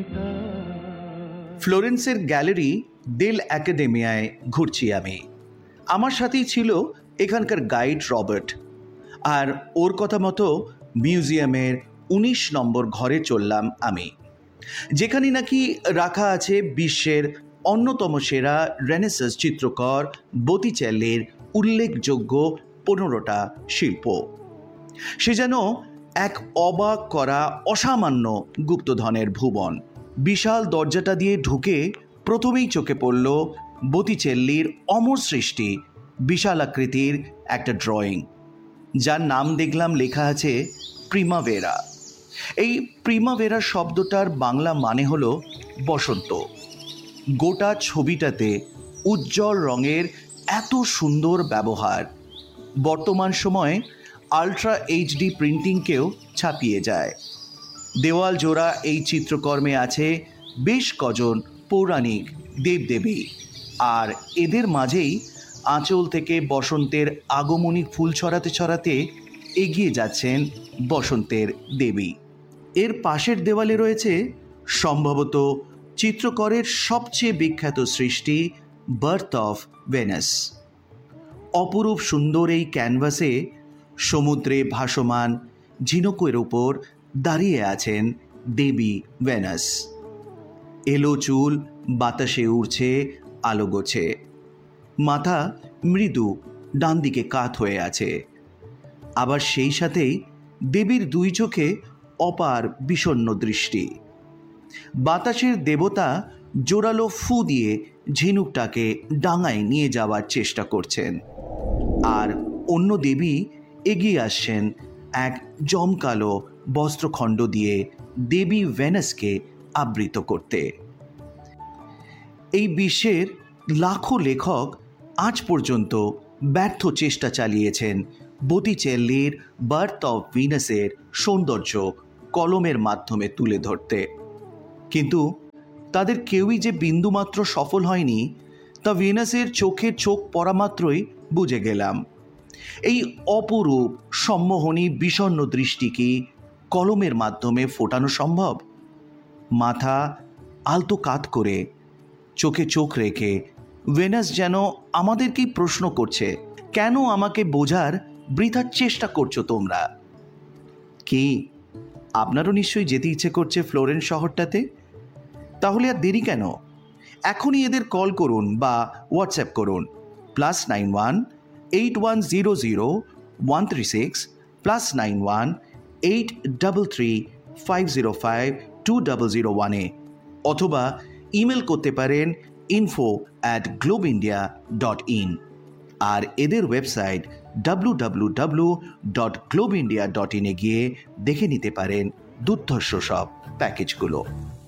ফ্লোরেন্সের gallery দেল একাডেমিয়ায় ঘুরছি আমি। আমার সাথেই ছিল এখানকার গাইড রবার্ট, আর ওর কথা মতো মিউজিয়ামের 19 নম্বর ঘরে চললাম আমি, যেখানে নাকি রাখা আছে বিশ্বের অন্যতম সেরা রেনেসাঁস চিত্রকর বটিচেল্লির উল্লেখযোগ্য 15টা শিল্প। সে যেন এক অবাক করা অসামান্য গুপ্তধনের ভুবন। বিশাল দরজাটা দিয়ে ঢুকে প্রথমেই চোখে পড়ল বটিচেল্লির অমর সৃষ্টি বিশালাকৃতির একটা ড্রয়িং, যার নাম দেখলাম লেখা আছে প্রিমাভেরা। এই প্রিমাভেরা শব্দটার বাংলা মানে হলো বসন্ত। গোটা ছবিটাতে উজ্জ্বল রঙের এত সুন্দর ব্যবহার বর্তমান সময়ে আলট্রা এইচডি প্রিন্টিংকেও ছাপিয়ে যায়। দেওয়াল জোড়া এই চিত্রকর্মে আছে বেশ কজন পৌরাণিক দেবদেবী, আর এদের মাঝেই আঁচল থেকে বসন্তের আগমনী ফুল ছড়াতে ছড়াতে এগিয়ে যাচ্ছেন বসন্তের দেবী। এর পাশের দেওয়ালে রয়েছে সম্ভবত চিত্রকরের সবচেয়ে বিখ্যাত সৃষ্টি বার্থ অফ ভেনাস। অপরূপ সুন্দর এই ক্যানভাসে সমুদ্রে ভাসমান ঝিনুকের উপর দাঁড়িয়ে আছেন দেবী ভেনাস। এলো চুল বাতাসে উড়ছে আলো গোছে, মাথা মৃদু ডান দিকে কাত হয়ে আছে। আবার সেই সাথেই দেবীর দুই চোখে অপার বিষণ্ণ দৃষ্টি। বাতাসের দেবতা জোরালো ফু দিয়ে ঝিনুকটাকে ডাঙায় নিয়ে যাওয়ার চেষ্টা করছেন, আর অন্য দেবী এগিয়ে আসছেন এক জমকালো বস্ত্রখণ্ড দিয়ে দেবী ভেনাসকে আবৃত করতে। এই বিশ্বের লাখো লেখক আজ পর্যন্ত ব্যর্থ চেষ্টা চালিয়েছেন বটিচেল্লির বার্থ অফ ভিনাসের সৌন্দর্য কলমের মাধ্যমে তুলে ধরতে, কিন্তু তাদের কেউই যে বিন্দুমাত্র সফল হয়নি তা ভিনাসের চোখে চোখ পড়া মাত্রই বুঝে গেলাম। এই অপরূপ সম্মোহনী বিষণ্ণ দৃষ্টি কি কলমের মাধ্যমে ফোটানো সম্ভব? মাথা আলতো কাত করে চোখে চোখ রেখে ভেনাস যেন আমাদেরকেই প্রশ্ন করছে, কেন আমাকে বোঝার বৃথা চেষ্টা করছো তোমরা? কি আপনারও নিশ্চয়ই যেতে ইচ্ছে করছে ফ্লোরেন্স শহরটাতে? তাহলে আর দেরি কেন? এখনই এদের কল করুন বা হোয়াটসঅ্যাপ করুন +91 8100 136 +91 833 505 2001 অথবা ইমেল করতে পারেন info@globeindia.in। আর এদের ওয়েবসাইট www.globeindia.in গিয়ে দেখে নিতে পারেন দুর্ধর্ষ সব প্যাকেজগুলো।